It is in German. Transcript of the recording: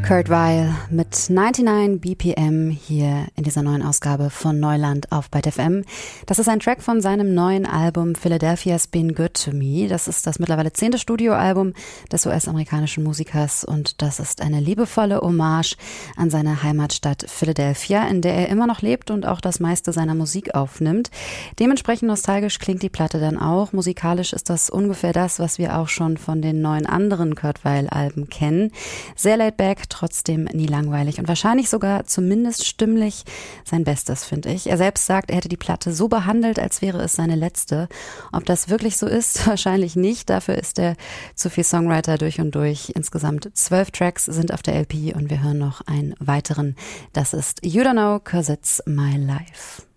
Kurt Weill mit 99 BPM hier in dieser neuen Ausgabe von Neuland auf Byte FM. Das ist ein Track von seinem neuen Album Philadelphia's Been Good to Me. Das ist das mittlerweile 10. Studioalbum des US-amerikanischen Musikers und das ist eine liebevolle Hommage an seine Heimatstadt Philadelphia, in der er immer noch lebt und auch das meiste seiner Musik aufnimmt. Dementsprechend nostalgisch klingt die Platte dann auch. Musikalisch ist das ungefähr das, was wir auch schon von den 9 anderen Kurt Weill-Alben kennen. Sehr laid back, trotzdem nie langweilig und wahrscheinlich sogar zumindest stimmlich sein Bestes, finde ich. Er selbst sagt, er hätte die Platte so behandelt, als wäre es seine letzte. Ob das wirklich so ist, wahrscheinlich nicht. Dafür ist er zu viel Songwriter durch und durch. Insgesamt 12 Tracks sind auf der LP und wir hören noch einen weiteren. Das ist You Don't Know 'Cause It's My Life.